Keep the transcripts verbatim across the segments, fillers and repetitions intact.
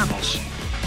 Regresamos.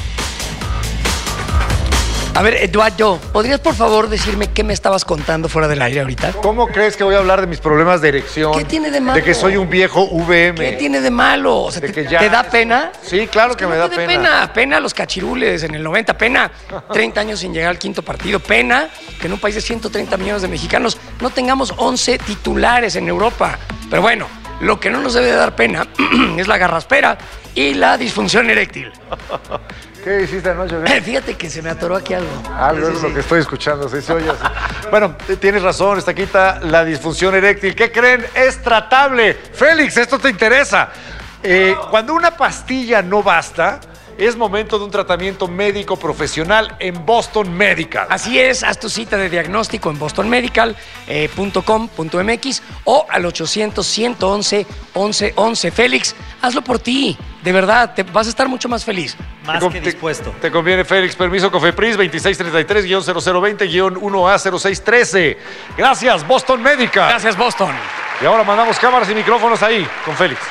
A ver, Eduardo, ¿podrías por favor decirme qué me estabas contando fuera del aire ahorita? ¿Cómo crees que voy a hablar de mis problemas de erección? ¿Qué tiene de malo? De que soy un viejo V M. ¿Qué tiene de malo? O sea, De ¿te, que ya- ¿te da pena? Sí, claro que no me da te dé pena. pena. Pena los cachirules en el noventa, pena treinta años sin llegar al quinto partido, pena que en un país de ciento treinta millones de mexicanos no tengamos once titulares en Europa. Pero bueno, lo que no nos debe de dar pena es la garraspera y la disfunción eréctil. ¿Qué hiciste anoche? güey? Fíjate que se me atoró aquí algo. Algo Sí, es sí, lo que estoy escuchando, sí se oye así. Bueno, t- tienes razón, está quita la disfunción eréctil. ¿Qué creen? Es tratable. Félix, esto te interesa. Eh, cuando una pastilla no basta, es momento de un tratamiento médico profesional en Boston Medical. Así es, haz tu cita de diagnóstico en boston medical punto com punto m x o al ochocientos, ciento once, once once. Félix, hazlo por ti, de verdad, te vas a estar mucho más feliz. Más Te- que te- dispuesto. Te conviene, Félix. Permiso Cofepris veintiséis treinta y tres guión cero cero veinte guión uno A cero seis trece. Gracias, Boston Medical. Gracias, Boston. Y ahora mandamos cámaras y micrófonos ahí con Félix.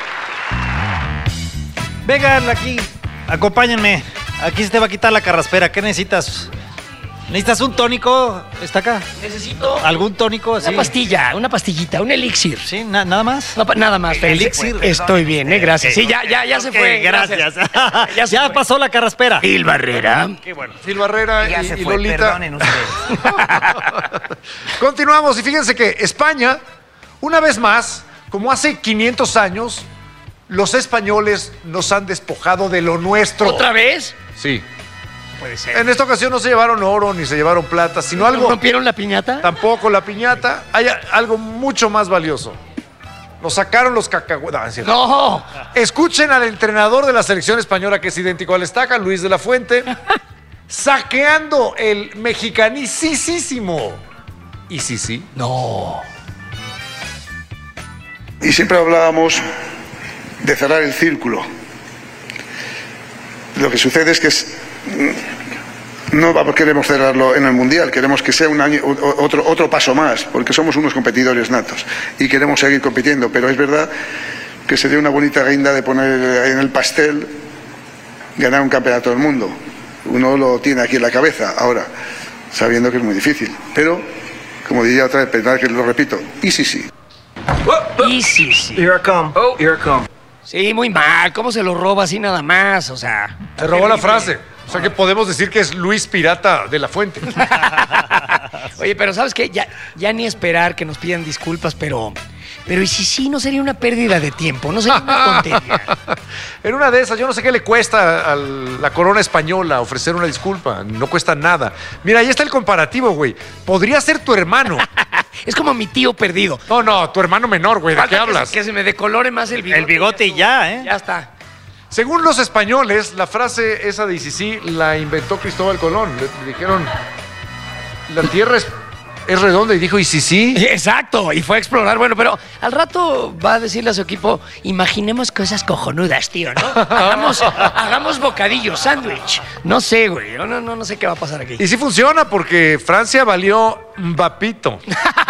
Vengan aquí, acompáñenme. Aquí se te va a quitar la carraspera. ¿Qué necesitas? ¿Necesitas un tónico? ¿Está acá? Necesito ¿Algún tónico así? una pastilla, una pastillita, un elixir. ¿Sí? Na- ¿Nada más? No, pa- nada más, Félix. Elixir. Estoy bien, ¿eh? Gracias. Sí, ya, ya, ya se Ok, fue. gracias. Ya, Ya, se fue. pasó la carraspera. Gil Barrera. Qué bueno. Phil Barrera Ya y, se y fue, Lolita. perdonen ustedes. Continuamos y fíjense que España, una vez más, como hace quinientos años, los españoles nos han despojado de lo nuestro. ¿Otra vez? Sí. Puede ser. En esta ocasión no se llevaron oro ni se llevaron plata, sino algo, ¿Rompieron la piñata? tampoco la piñata, hay a- algo mucho más valioso. Nos sacaron los cacahuetes. No, es cierto. No. Escuchen al entrenador de la selección española, que es idéntico al Estaca, Luis de la Fuente, saqueando el mexicanicísimo. Y sí, sí. No. Y siempre hablábamos de cerrar el círculo. Lo que sucede es que es- no vamos- queremos cerrarlo en el Mundial, queremos que sea un año, o- otro, otro paso más, porque somos unos competidores natos y queremos seguir compitiendo, pero es verdad que sería una bonita guinda de poner en el pastel ganar un campeonato del mundo. Uno lo tiene aquí en la cabeza ahora, sabiendo que es muy difícil, pero, como diría otra vez, pensar que lo repito, y sí, sí. Y sí, sí. Here I come. Here I come. Sí, muy mal. ¿Cómo se lo roba así nada más? O sea. Se robó la terrible. frase. O sea que podemos decir que es Luis Pirata de la Fuente. Oye, pero ¿sabes qué? Ya, ya ni esperar que nos pidan disculpas, pero. Pero ¿y si sí no sería una pérdida de tiempo? No sería una tontería. En una de esas, yo no sé qué le cuesta a la corona española ofrecer una disculpa. No cuesta nada. Mira, ahí está el comparativo, güey. Podría ser tu hermano. Es como mi tío perdido. No, no, tu hermano menor, güey. ¿De Falta qué que hablas? se- Que se me decolore más el bigote. El bigote y ya, ¿eh? Ya está. Según los españoles, la frase esa de "y sí, sí" la inventó Cristóbal Colón. Le, le dijeron, la tierra es, es redonda, y dijo "y sí, sí". Exacto, y fue a explorar. Bueno, pero al rato va a decirle a su equipo, imaginemos cosas cojonudas, tío, ¿no? Hagamos, hagamos bocadillos, sándwich. No sé, güey, no, no, no sé qué va a pasar aquí. Y sí funciona porque Francia valió Mbappito.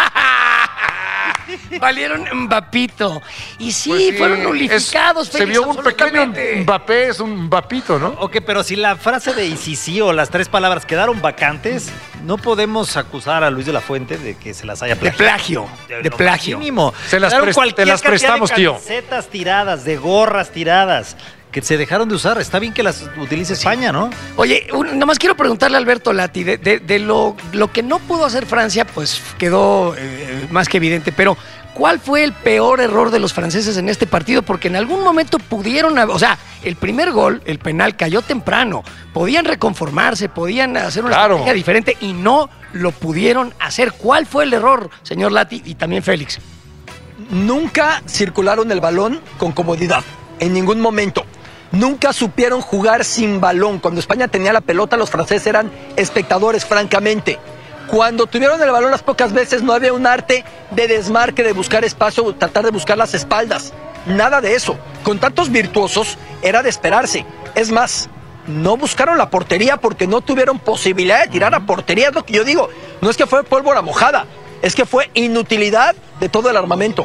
Valieron Mbappito. Y sí, Pues sí, fueron es- nulificados, Se Félix, vio un pequeño absolutamente. Mbappé, es un Mbappito, ¿no? Ok, pero si la frase de y si sí o las tres palabras quedaron vacantes, no podemos acusar a Luis de la Fuente de que se las haya De plagiado. plagio, de plagio. Mínimo. Se las Quedaron pres- cualquier te las cantidad prestamos, de tío. camisetas tiradas, de gorras tiradas, que se dejaron de usar. Está bien que las utilice España, ¿no? Oye, un- nomás quiero preguntarle a Alberto Lati, de, de- de lo, lo que no pudo hacer Francia, pues quedó eh, más que evidente, pero ¿cuál fue el peor error de los franceses en este partido? Porque en algún momento pudieron, hab- o sea, el primer gol, el penal, cayó temprano, podían reconformarse, podían hacer una Claro. estrategia diferente y no lo pudieron hacer. ¿Cuál fue el error, señor Lati y también Félix? Nunca circularon el balón con comodidad, en ningún momento. Nunca supieron jugar sin balón. Cuando España tenía la pelota, los franceses eran espectadores, francamente. Cuando tuvieron el balón las pocas veces, no había un arte de desmarque, de buscar espacio, tratar de buscar las espaldas. Nada de eso. Con tantos virtuosos, era de esperarse. Es más, no buscaron la portería porque no tuvieron posibilidad de tirar a portería. Es lo que yo digo. No es que fue pólvora mojada, es que fue inutilidad de todo el armamento.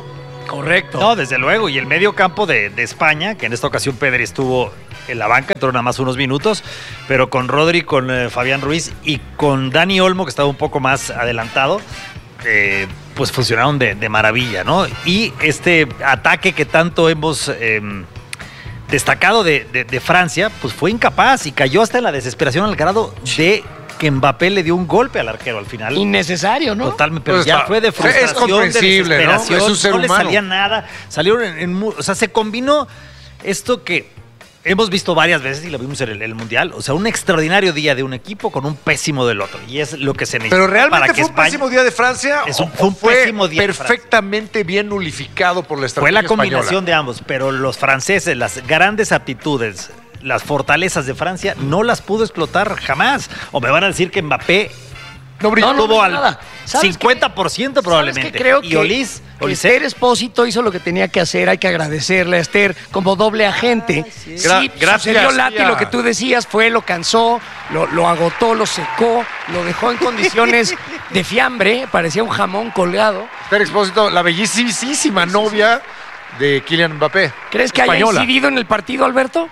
Correcto. No, desde luego. Y el medio campo de, de España, que en esta ocasión Pedri estuvo en la banca, entró nada más unos minutos, pero con Rodri, con eh, Fabián Ruiz y con Dani Olmo, que estaba un poco más adelantado, eh, pues funcionaron de, de maravilla, ¿no? Y este ataque que tanto hemos eh, destacado de, de, de Francia, pues fue incapaz y cayó hasta en la desesperación al grado de que Mbappé le dio un golpe al arquero al final. Innecesario, ¿no? Totalmente, pero Pues ya está- fue de es frustración, de comprensible, ¿no? desesperación, Es un ser no le humano. salía nada, salieron en, en mu- o sea, se combinó esto que hemos visto varias veces y lo vimos en el, el Mundial, o sea, un extraordinario día de un equipo con un pésimo del otro, y es lo que se necesita Pero realmente para que fue un España- pésimo día de Francia. Es un- o- fue un o fue pésimo día de perfectamente bien nulificado por la estrategia Fue la combinación española? de ambos, pero los franceses, las grandes aptitudes, las fortalezas de Francia, no las pudo explotar jamás. O me van a decir que Mbappé No brilló. No, no, tuvo no, al nada. ¿Sabes cincuenta por ciento probablemente. ¿Sabes qué? Creo y que Olis, Esther Espósito hizo lo que tenía que hacer. Hay que agradecerle a Esther como doble agente. sí, Gra- gracias, sucedió Lati, tía. lo que tú decías fue, lo cansó, lo, lo agotó, lo secó, lo dejó en condiciones de fiambre, parecía un jamón colgado. Esther Expósito, la bellísima novia de Kylian Mbappé. ¿Crees que española. haya incidido en el partido, Alberto?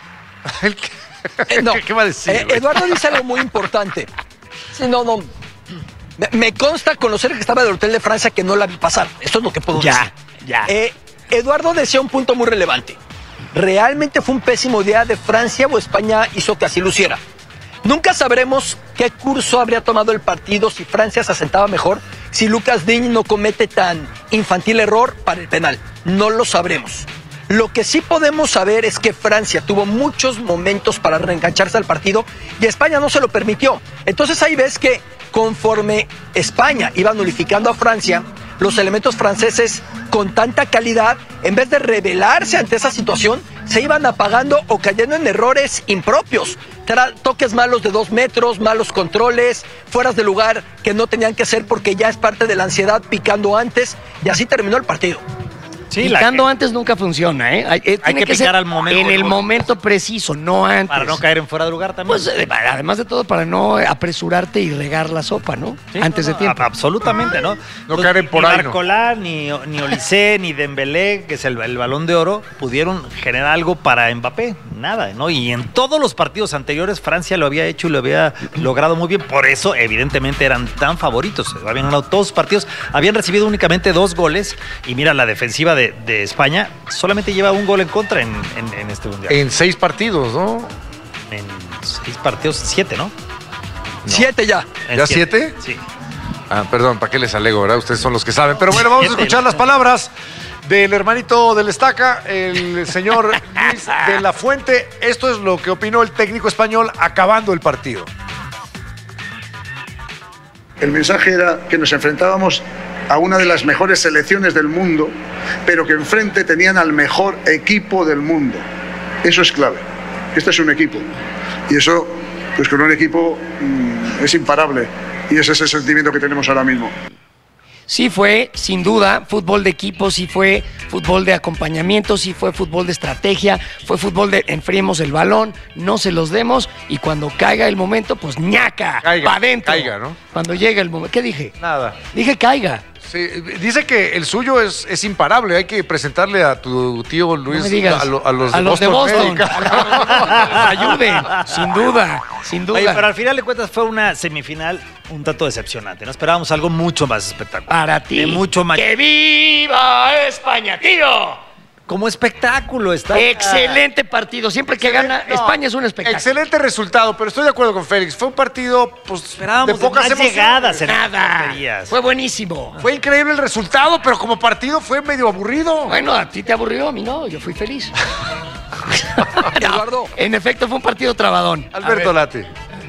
El que- Eh, no. ¿Qué, qué va a decir? Eh, güey? Eduardo dice algo muy importante. Sí, no, no. Me, me consta conocer que estaba del Hotel de Francia que no la vi pasar. Esto es lo que puedo Ya, decir. ya. Eh, Eduardo decía un punto muy relevante. ¿Realmente fue un pésimo día de Francia o España hizo que así luciera? Nunca sabremos qué curso habría tomado el partido si Francia se asentaba mejor, si Lucas Digne no comete tan infantil error para el penal. No lo sabremos. Lo que sí podemos saber es que Francia tuvo muchos momentos para reengancharse al partido y España no se lo permitió. Entonces ahí ves que conforme España iba nulificando a Francia, los elementos franceses con tanta calidad, en vez de rebelarse ante esa situación, se iban apagando o cayendo en errores impropios. Tra- toques malos de dos metros, malos controles, fueras de lugar que no tenían que ser porque ya es parte de la ansiedad picando antes, y así terminó el partido. Sí, la Picando que- antes nunca funciona, ¿eh? Hay, eh, tiene que ser picar al momento en del el gol. momento preciso, no antes. para no caer en fuera de lugar también. Pues eh, además de todo, para no apresurarte y regar la sopa, ¿no? Sí, Antes no, de no, tiempo. a- Absolutamente, ¿no? No caer en por ni ahí, ¿no? Barcolá, ni, ni Olise, ni Dembélé, que es el, el Balón de Oro, pudieron generar algo para Mbappé. Nada, ¿no? Y en todos los partidos anteriores Francia lo había hecho y lo había logrado muy bien. Por eso, evidentemente, eran tan favoritos. Habían ganado todos los partidos. Habían recibido únicamente dos goles. Y mira, la defensiva de, de España solamente lleva un gol en contra en, en- en este mundial. En seis partidos, ¿no? En seis partidos, siete, ¿no? Siete ya. En ¿Ya siete? Sí. Ah, perdón, ¿para qué les alego, verdad? Ustedes son los que saben. Pero bueno, vamos a Siete. escuchar las palabras del hermanito del Estaca, el señor Luis de la Fuente. Esto es lo que opinó el técnico español acabando el partido. El mensaje era que nos enfrentábamos a una de las mejores selecciones del mundo, pero que enfrente tenían al mejor equipo del mundo. Eso es clave. Este es un equipo. Y eso, pues con un equipo mmm, es imparable. Y ese es el sentimiento que tenemos ahora mismo. Sí fue, sin duda, fútbol de equipo, sí fue fútbol de acompañamiento, sí fue fútbol de estrategia, fue fútbol de enfriemos el balón, no se los demos y cuando caiga el momento, pues ñaca, Caiga, pa' adentro. caiga, ¿no? Cuando llegue el momento. ¿Qué dije? Nada. Dije caiga. Sí, dice que el suyo es, es imparable. Hay que presentarle a tu tío Luis No me digas. a, lo- a los, a los de Boston. Medical. A los de Boston que nos ayuden, sin duda, sin duda. Oye, pero al final de cuentas fue una semifinal un tanto decepcionante. No esperábamos algo mucho más espectacular. Para ti. De mucho más. ¡Que viva España, tío! Como espectáculo está. Excelente partido. Siempre que gana, No, España es un espectáculo. Excelente resultado, pero estoy de acuerdo con Félix. Fue un partido pues, Esperábamos de pocas más emociones. llegadas en Nada. porterías. Fue buenísimo. Fue increíble el resultado, pero como partido fue medio aburrido. Bueno, a ti te aburrió, a mí no, yo fui feliz. Eduardo. En efecto, fue un partido trabadón. Alberto Lati.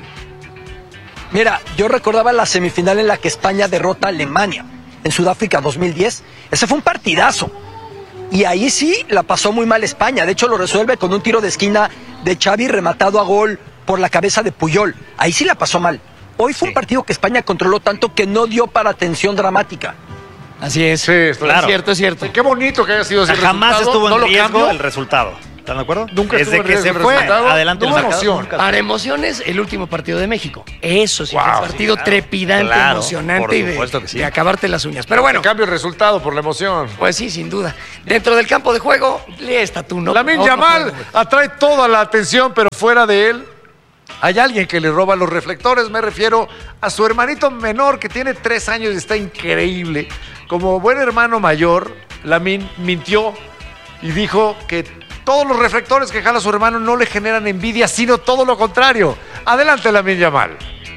Mira, yo recordaba la semifinal en la que España derrota a Alemania en Sudáfrica dos mil diez. Ese fue un partidazo. Y ahí sí la pasó muy mal España. De hecho, lo resuelve con un tiro de esquina de Xavi rematado a gol por la cabeza de Puyol. Ahí sí la pasó mal. Hoy fue Sí. un partido que España controló tanto que no dio para tensión dramática. Así es. Sí, estoy- Es cierto, es cierto. Qué bonito que haya sido ese Jamás resultado. estuvo en no lo riesgo cambio. el resultado. ¿Están de acuerdo? Nunca Desde estuvo en que se riesgo el fue resultado, adelante no el hubo marcador, emoción. nunca. Para emociones, el último partido de México. Eso sí, Wow, fue un partido sí, claro. trepidante, Claro, emocionante por y de, supuesto que sí. de acabarte las uñas. Pero bueno, En cambio, el resultado por la emoción. pues sí, sin duda. Dentro del campo de juego, lee esta tú, ¿no? Lamine Otro Yamal juego, güey. atrae toda la atención, pero fuera de él hay alguien que le roba los reflectores. Me refiero a su hermanito menor que tiene tres años y está increíble. Como buen hermano mayor, Lamine mintió y dijo que todos los reflectores que jala su hermano no le generan envidia, sino todo lo contrario. Adelante, Lamine Yamal.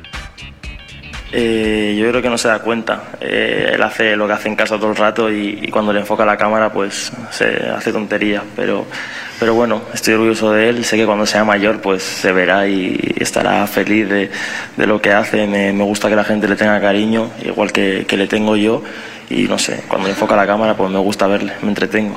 Eh, yo creo que no se da cuenta. Eh, él hace lo que hace en casa todo el rato y, y cuando le enfoca la cámara pues se hace tontería. Pero, pero bueno, estoy orgulloso de él. Sé que cuando sea mayor pues se verá y estará feliz de, de lo que hace. Me, me gusta que la gente le tenga cariño, igual que, que le tengo yo. Y no sé, cuando le enfoca la cámara pues me gusta verle, me entretengo.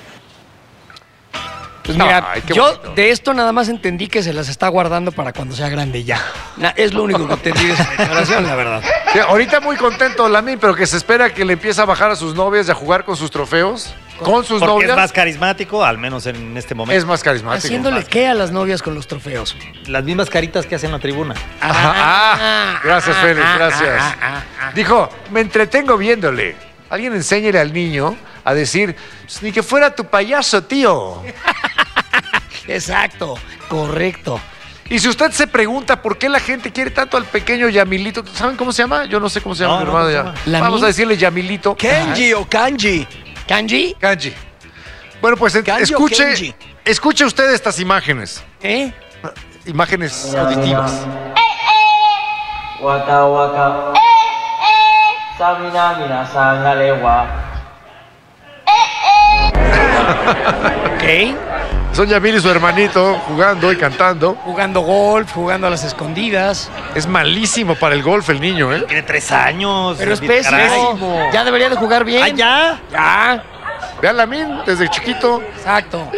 Pues mira, Ay, qué yo bonito. de esto nada más entendí que se las está guardando para cuando sea grande ya. Na- es lo único que entendí de esa declaración, la verdad. Sí, ahorita muy contento Lamine, pero que se espera que le empiece a bajar a sus novias y a jugar con sus trofeos, con sus Porque novias. es más carismático, al menos en este momento. Es más carismático. ¿Haciéndole qué a las novias con los trofeos? Las mismas caritas que hace en la tribuna. Ajá, ah, gracias, ah, Félix, ah, gracias. ah, ah, ah. Dijo, me entretengo viéndole. Alguien enséñele al niño a decir, "Pues ni que fuera tu payaso, tío". Exacto, correcto. Y si usted se pregunta por qué la gente quiere tanto al pequeño Yamilito, ¿saben cómo se llama? Yo no sé cómo se llama No, mi no, hermano ¿cómo se ya. llama? ¿Lamine? Vamos a decirle Yamilito. Kenji o Kanji. ¿Kanji? Kanji. Bueno, pues en- Kanji o escuche, Kenji. escuche usted estas imágenes. ¿Eh? Imágenes auditivas. Waka waka. Samina mina sangalewa. Ok. Son Yamil y su hermanito jugando y cantando. Jugando golf, jugando a las escondidas. Es malísimo para el golf el niño, ¿eh? Tiene tres años. Pero es caray. pésimo. Ya debería de jugar bien. Ah, ya. Ya. Ve a Lamine desde chiquito Exacto.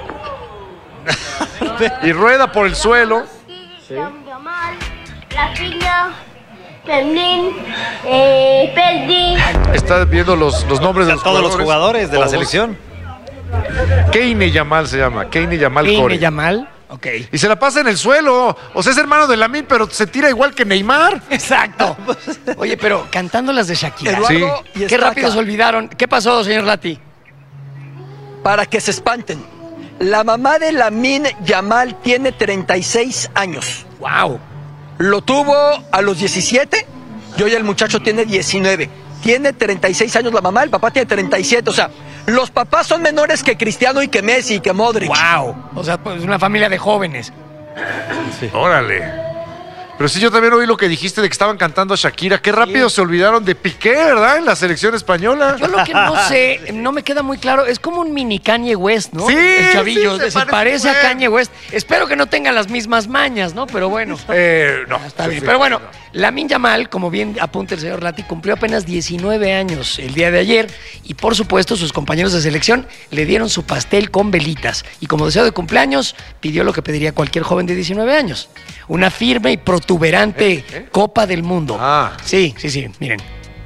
y rueda por el suelo. Yamal, Rafinha, Femlin, eh, Peldi. Está viendo los, los nombres de los Todos los jugadores de la Todos. selección. Keine Yamal se llama. Keine Yamal Keine Core. Yamal. Ok. Y se la pasa en el suelo. O sea, es hermano de Lamine, pero se tira igual que Neymar. Exacto. Oye, pero cantando las de Shakira. Eduardo Sí. y Qué Estaca, rápido se olvidaron. ¿Qué pasó, señor Lati? para que se espanten. La mamá de Lamine Yamal tiene treinta y seis años. Wow. Lo tuvo a los diecisiete y hoy el muchacho tiene diecinueve. Tiene treinta y seis años la mamá, el papá tiene treinta y siete. O sea, los papás son menores que Cristiano y que Messi y que Modric. Wow. O sea, pues una familia de jóvenes. Órale. Pero sí, yo también oí lo que dijiste de que estaban cantando a Shakira. Qué rápido se olvidaron de Piqué, ¿verdad? En la selección española. Yo lo que no sé, no me queda muy claro, es como un mini Kanye West, ¿no? Sí, El chavillo, sí, se se, parece parece a bien. Kanye West. Espero que no tenga las mismas mañas, ¿no? Pero bueno. Eh, no. Está sí, bien. sí. Pero bueno, Lamine Yamal, como bien apunta el señor Lati, cumplió apenas diecinueve años el día de ayer y por supuesto sus compañeros de selección le dieron su pastel con velitas y como deseo de cumpleaños pidió lo que pediría cualquier joven de diecinueve años, una firme y protuberante ¿Eh? ¿Eh? Copa del Mundo. Ah. Sí, sí, sí, miren.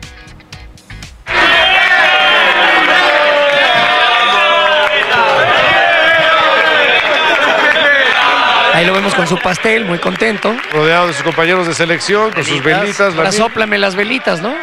Ahí lo vemos con su pastel, muy contento. Rodeado de sus compañeros de selección, con sus velitas. Ahora Lamine. sóplame las velitas, ¿no?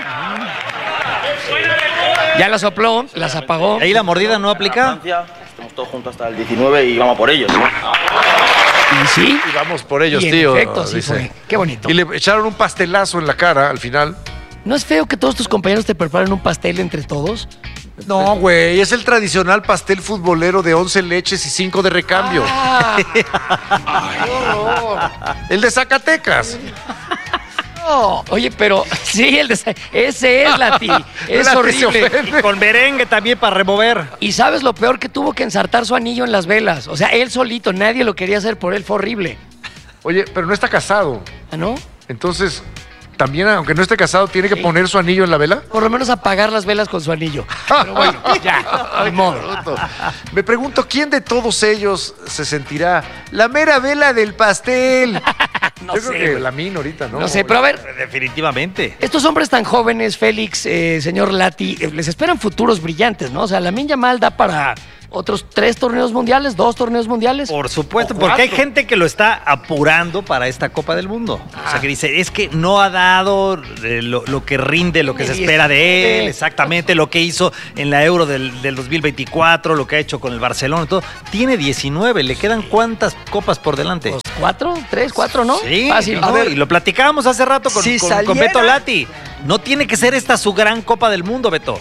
Ya las sopló, las apagó. Ahí la mordida no aplica. Francia, estamos todos juntos hasta el diecinueve y vamos por ellos. Y sí, Y vamos por ellos, y en tío. efecto, sí dice. fue. Qué bonito. Y le echaron un pastelazo en la cara al final. ¿No es feo que todos tus compañeros te preparen un pastel entre todos? No, güey, es el tradicional pastel futbolero de once leches y cinco de recambio. Ah, qué horror. El de Zacatecas. No. Oye, pero sí, el de, ese es Lati. Es Lati se horrible. ofende. Y con merengue también para remover. Y sabes lo peor, que tuvo que ensartar su anillo en las velas. O sea, él solito, nadie lo quería hacer por él, fue horrible. Oye, pero no está casado. ¿Ah, no? Entonces, también, aunque no esté casado, tiene que poner su anillo en la vela. Por lo menos apagar las velas con su anillo. Pero bueno, ya, ni modo. Me pregunto, ¿quién de todos ellos se sentirá la mera vela del pastel? No Yo sé, creo que güey. Lamine ahorita, ¿no? No sé, pero a ver, Definitivamente. estos hombres tan jóvenes, Félix, eh, señor Lati, eh, les esperan futuros brillantes, ¿no? O sea, Lamine Yamal da para otros tres torneos mundiales, dos torneos mundiales. Por supuesto, O porque hay cuatro. gente que lo está apurando para esta Copa del Mundo. O sea, que dice, es que no ha dado eh, lo, lo que rinde, lo que se espera de él, exactamente lo que hizo en la Euro del, del dos mil veinticuatro, lo que ha hecho con el Barcelona y todo. Tiene diecinueve, ¿le quedan cuántas copas por delante? Pues cuatro, tres, cuatro, ¿no? Sí, Fácil. no, A ver, y lo platicábamos hace rato con, si con, saliera- con Beto Lati. No tiene que ser esta su gran Copa del Mundo, Beto.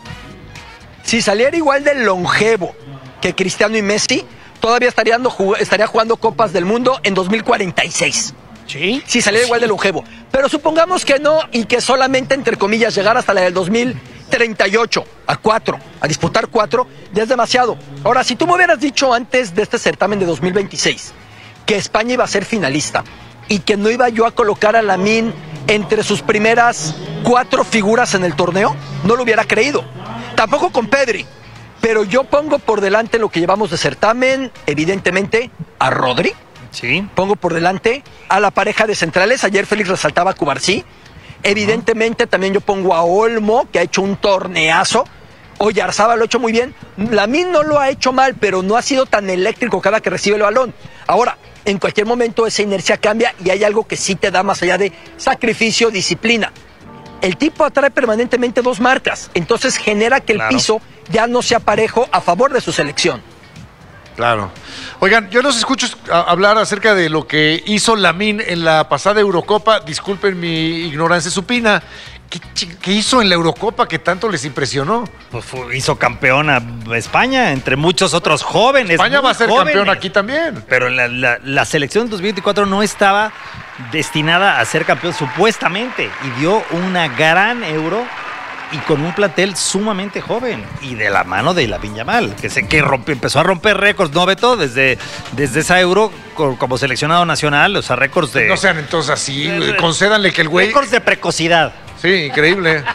Si saliera igual de longevo que Cristiano y Messi, todavía estaría, dando jug- estaría jugando Copas del Mundo en dos mil cuarenta y seis. sí. Si saliera igual de longevo. Pero supongamos que no y que solamente, entre comillas, llegar hasta la del dos mil treinta y ocho, a cuatro, a disputar cuatro, ya es demasiado. Ahora, si tú me hubieras dicho antes de este certamen de dos mil veintiséis que España iba a ser finalista y que no iba yo a colocar a Lamine entre sus primeras cuatro figuras en el torneo, no lo hubiera creído. Tampoco con Pedri. Pero yo pongo por delante lo que llevamos de certamen, evidentemente, a Rodri. Sí. Pongo por delante a la pareja de centrales. Ayer Félix resaltaba a Cubarsí. Evidentemente también yo pongo a Olmo, que ha hecho un torneazo. Oyarzabal lo ha hecho muy bien. Lamine no lo ha hecho mal, pero no ha sido tan eléctrico cada que recibe el balón. Ahora, en cualquier momento esa inercia cambia y hay algo que sí te da más allá de sacrificio, disciplina. El tipo atrae permanentemente dos marcas, entonces genera que el Claro. piso ya no sea parejo a favor de su selección. Claro. Oigan, yo los escucho a- hablar acerca de lo que hizo Lamine en la pasada Eurocopa. Disculpen mi ignorancia supina. ¿Qué, chi- qué hizo en la Eurocopa que tanto les impresionó? Pues fue- hizo campeona España, entre muchos otros jóvenes. España muy va a ser jóvenes. campeón aquí también. Pero la, la- la selección dos mil veinticuatro no estaba destinada a ser campeón supuestamente y dio una gran Euro y con un plantel sumamente joven y de la mano de Lamine Yamal, que sé que rompe- empezó a romper récords, ¿no, Beto? Desde, desde esa Euro co- como seleccionado nacional, o sea, récords de... No sean entonces así. Eh, Concédanle que el güey. récords de precocidad. Sí, increíble.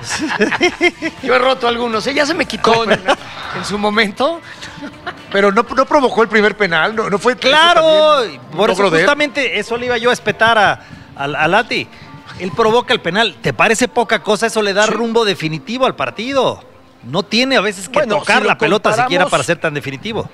Yo he roto algunos, ¿eh? Ya se me quitó en, en su momento. Pero no, no provocó el primer penal. No, no fue. Claro, eso también un por eso logro de él. justamente eso le iba yo a espetar a, a, a Lati. Él provoca el penal. ¿Te parece poca cosa? Eso le da rumbo definitivo al partido. No tiene a veces que Bueno, tocar si lo la pelota comparamos- siquiera para ser tan definitivo.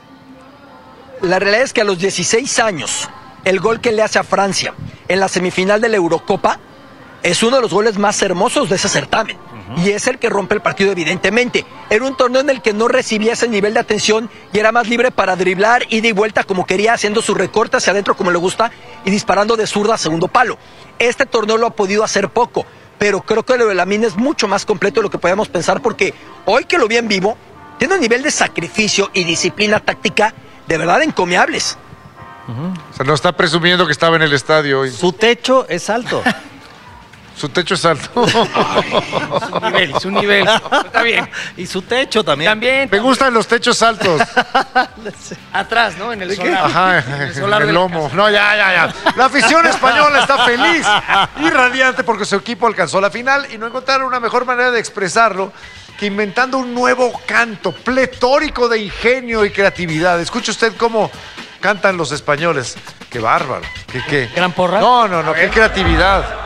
La realidad es que a los dieciséis años, el gol que le hace a Francia en la semifinal de la Eurocopa es uno de los goles más hermosos de ese certamen. Y es el que rompe el partido, evidentemente. Era un torneo en el que no recibía ese nivel de atención y era más libre para driblar, ida y vuelta como quería, haciendo su recorte hacia adentro como le gusta y disparando de zurda a segundo palo. Este torneo lo ha podido hacer poco, pero creo que lo de Lamine es mucho más completo de lo que podíamos pensar, porque hoy que lo vi en vivo, tiene un nivel de sacrificio y disciplina táctica de verdad encomiables. O sea, no está presumiendo que estaba en el estadio hoy. Su techo es alto. Su techo es alto. Su nivel, su nivel. Está bien. Y su techo también. También. Me gustan los techos altos. Atrás, ¿no? En el solar. Ajá, En el en solar el de la lomo. casa. No, ya, ya, ya. La afición española está feliz y radiante porque su equipo alcanzó la final y no encontraron una mejor manera de expresarlo que inventando un nuevo canto pletórico de ingenio y creatividad. Escuche usted cómo cantan los españoles. Qué bárbaro. Qué, qué. Gran porra. No, no, no, qué creatividad.